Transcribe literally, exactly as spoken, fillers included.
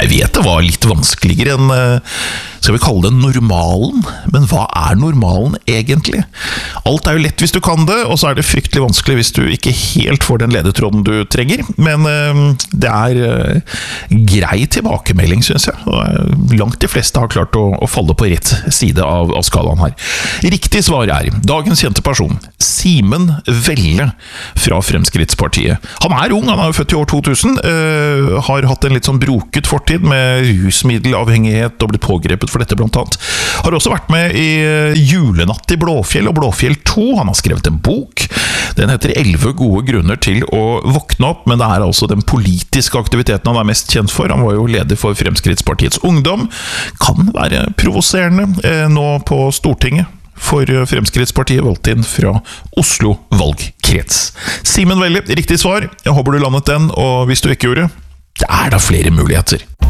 Jeg vet det var litt vanskeligere enn, skal vi kalle det normalen, men hva er normalen egentlig? Alt er jo lett hvis du kan det, og så er det fryktelig vanskelig hvis du ikke helt får den ledetråden du trenger, men det er grei tilbakemelding, synes jeg, og langt de fleste har klart å, å falle på rett side av, av skalaen her. Riktig svar er dagens kjente person, Simen Velle fra Fremskrittspartiet. Han er ung, han er jo født i år to tusen, øh, har hatt en litt sånn broket fortid med rusmiddelavhengighet og blitt pågrepet for dette blant annet. Har også vært med i Julenatt i Blåfjell og Blåfjell to. Han har skrevet en bok. Den heter elleve gode grunner til å våkne opp, men det er altså den politiske aktiviteten han er mest kjent for. Han var jo leder for Fremskrittspartiets Ungdom. Kan være provoserende eh, nå på Stortinget, for Fremskrittspartiet valgt inn fra Oslo valgkrets. Simen Velle, riktig svar. Jeg håper du landet den, og hvis du ikke gjorde, det er da flere muligheter.